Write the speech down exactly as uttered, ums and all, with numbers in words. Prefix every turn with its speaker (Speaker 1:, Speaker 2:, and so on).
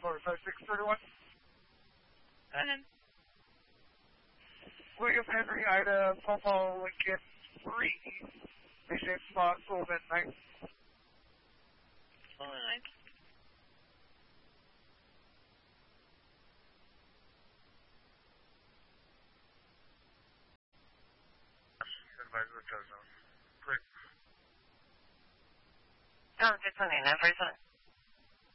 Speaker 1: four five six three one.
Speaker 2: And then
Speaker 1: William Henry Ida Papa Lincoln three. Mission spot Sullivan nine.
Speaker 2: Sullivan nine.
Speaker 1: Advise the tow zone. Quick.
Speaker 2: Oh, six one eight nine forty seven.